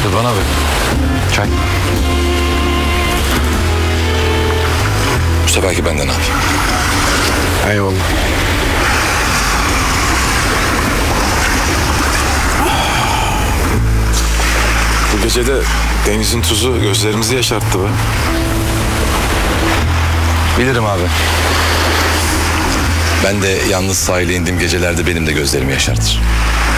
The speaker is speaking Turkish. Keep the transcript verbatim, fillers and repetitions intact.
Rıdvan abi. Çay. Bu seferki benden abi. Eyvallah. Bu gece de denizin tuzu gözlerimizi yaşarttı be. Bilirim abi. Ben de yalnız sahile indiğim gecelerde benim de gözlerimi yaşartır.